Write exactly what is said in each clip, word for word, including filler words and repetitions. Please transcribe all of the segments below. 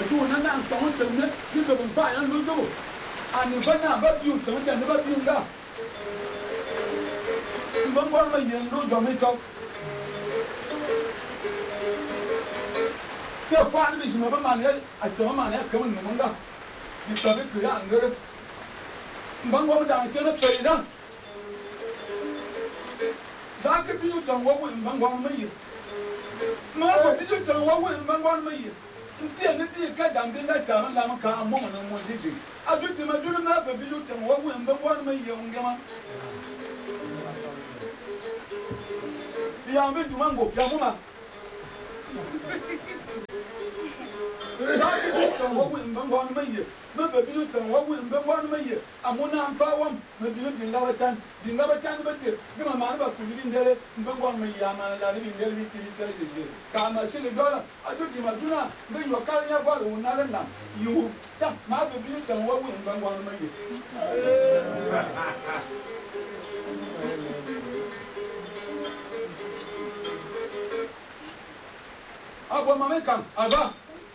tu na na tong tong ne ni ko ban fa yan lu du an ba na ba yu tong ta na ba yu ga ban ban ma yen lu jo me to ke fa ni shi ma ba ma ne a to ma ne ka mun mun ga ni ta be ku ya ngere ban ban da ke na pe da da ke bi yu tong wa wu ban ban ma yi ma ko bi yu tong wa wu ban ban ma yi nti ne bi ka dambe na ta na ma ka mo na mo jiji ajuti ma julu na fa bi yu tong wa wu ban ban ma yi ngama ti ya me duma ngo ya mo ma tong wa wu ban ban ma yi ma fa bi yu tong wa wu ban ban ma yi amuna am fa wam ma bi yu din la watan din la watan ba ti gama ma ba ku ni ndere ban ban ma yi ama la ni ndere ni ti sai ji ka ma shi le dola ajuti ma juna be yo ka nya ba ru na le na yu ta ma ba bi yu tong wa wu ban ban ma yi abo ma me kam aba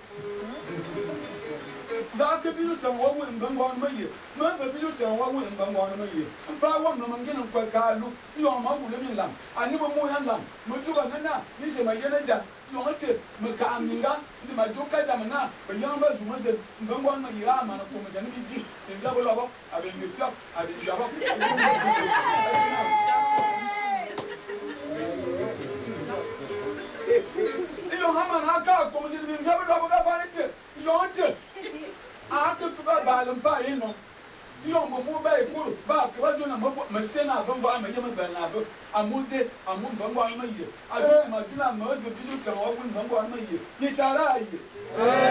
da ke bi tang wa wu ban ban ma yi ma ba bi tang wa wu ban ban ma yi fa wa no man gina kwa ka lu yo ma wu le min lam ani bo mo yan lam mo ju ga na ni se ma yene ja yo te me ka aminga ni ma ju ka da na ba yan ba ju mo se ban ban ma yi ra ma na ko me ni bi ni da bo lo ba ave ni ta ave ya ba yo hama na ka ko mo ni bi ga ba ga ba ni te yo te a ke su ba ba lam fa yin no yo mo mo ba e kuru ba ke ba jona mo mo se na ban ba ma yema ba na ba amunte amun ban ba ma yi a ju ma jina ma zo bi ju ta wa kun ban ba ma yi ni ta ra yi